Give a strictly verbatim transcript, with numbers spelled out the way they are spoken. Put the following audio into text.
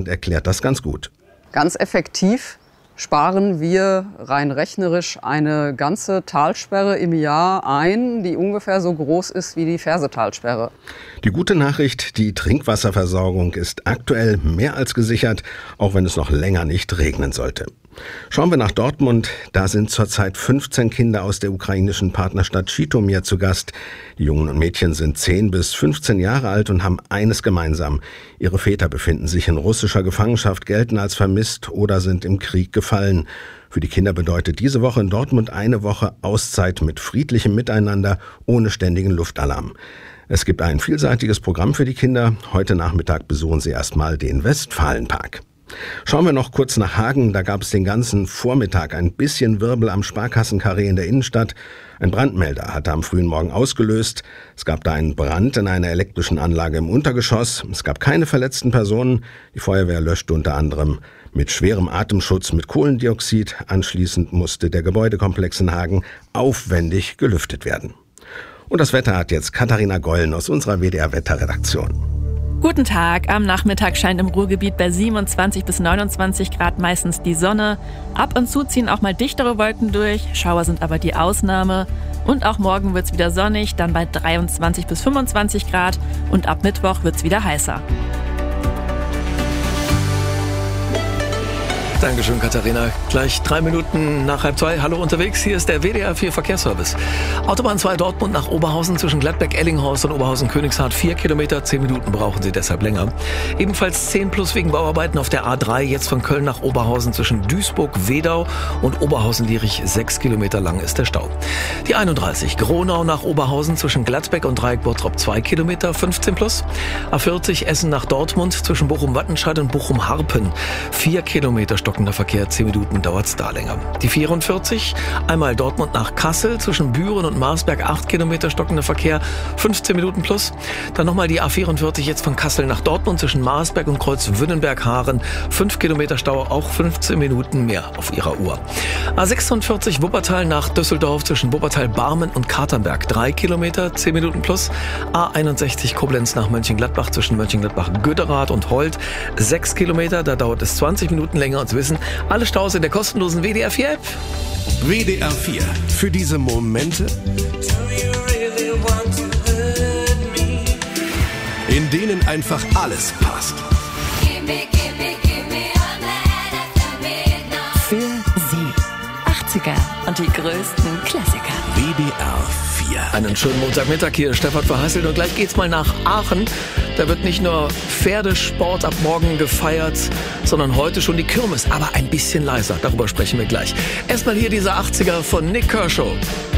erklärt das ganz gut. Ganz effektiv sparen wir rein rechnerisch eine ganze Talsperre im Jahr ein, die ungefähr so groß ist wie die Fersetalsperre. Die gute Nachricht, die Trinkwasserversorgung ist aktuell mehr als gesichert, auch wenn es noch länger nicht regnen sollte. Schauen wir nach Dortmund. Da sind zurzeit fünfzehn Kinder aus der ukrainischen Partnerstadt Schitomir zu Gast. Die Jungen und Mädchen sind zehn bis fünfzehn Jahre alt und haben eines gemeinsam. Ihre Väter befinden sich in russischer Gefangenschaft, gelten als vermisst oder sind im Krieg gefallen. Für die Kinder bedeutet diese Woche in Dortmund eine Woche Auszeit mit friedlichem Miteinander, ohne ständigen Luftalarm. Es gibt ein vielseitiges Programm für die Kinder. Heute Nachmittag besuchen sie erstmal den Westfalenpark. Schauen wir noch kurz nach Hagen. Da gab es den ganzen Vormittag ein bisschen Wirbel am Sparkassenkarree in der Innenstadt. Ein Brandmelder hatte am frühen Morgen ausgelöst. Es gab da einen Brand in einer elektrischen Anlage im Untergeschoss. Es gab keine verletzten Personen. Die Feuerwehr löschte unter anderem mit schwerem Atemschutz mit Kohlendioxid. Anschließend musste der Gebäudekomplex in Hagen aufwendig gelüftet werden. Und das Wetter hat jetzt Katharina Gollen aus unserer W D R-Wetterredaktion. Guten Tag. Am Nachmittag scheint im Ruhrgebiet bei siebenundzwanzig bis neunundzwanzig Grad meistens die Sonne. Ab und zu ziehen auch mal dichtere Wolken durch. Schauer sind aber die Ausnahme. Und auch morgen wird's wieder sonnig, dann bei dreiundzwanzig bis fünfundzwanzig Grad. Und ab Mittwoch wird's wieder heißer. Dankeschön, Katharina. Gleich drei Minuten nach halb zwei. Hallo unterwegs, hier ist der W D R vier Verkehrsservice. Autobahn zwei Dortmund nach Oberhausen zwischen Gladbeck, Ellinghorst und Oberhausen-Königshardt. Vier Kilometer, zehn Minuten brauchen Sie deshalb länger. Ebenfalls zehn plus wegen Bauarbeiten auf der A drei, jetzt von Köln nach Oberhausen zwischen Duisburg, Wedau und Oberhausen-Lierich. Sechs Kilometer lang ist der Stau. Die einunddreißig, Gronau nach Oberhausen zwischen Gladbeck und Dreieck-Bottrop. Zwei Kilometer, fünfzehn plus. A vierzig, Essen nach Dortmund zwischen Bochum-Wattenscheid und Bochum-Harpen. Vier Kilometer stockender Verkehr, zehn Minuten dauert's da länger. Die vierundvierzig, einmal Dortmund nach Kassel, zwischen Büren und Marsberg, acht Kilometer stockender Verkehr, fünfzehn Minuten plus. Dann nochmal die A vierundvierzig, jetzt von Kassel nach Dortmund, zwischen Marsberg und Kreuz-Wünnenberg-Haaren, fünf Kilometer Stau, auch fünfzehn Minuten mehr auf Ihrer Uhr. A sechsundvierzig, Wuppertal nach Düsseldorf, zwischen Wuppertal-Barmen und Katernberg, drei Kilometer, zehn Minuten plus. A einundsechzig, Koblenz nach Mönchengladbach, zwischen Mönchengladbach-Götterath und Holt, sechs Kilometer, da dauert es zwanzig Minuten länger. Und wissen, alle Staus in der kostenlosen W D R vier App. W D R vier. Für diese Momente, in denen einfach alles passt. Für Sie. achtziger und die größten Klassiker. W D R vier. Einen schönen Montagmittag, hier Stefan Verhasselt und gleich geht's mal nach Aachen. Da wird nicht nur Pferdesport ab morgen gefeiert, sondern heute schon die Kirmes, aber ein bisschen leiser. Darüber sprechen wir gleich. Erstmal hier diese achtziger von Nick Kershaw.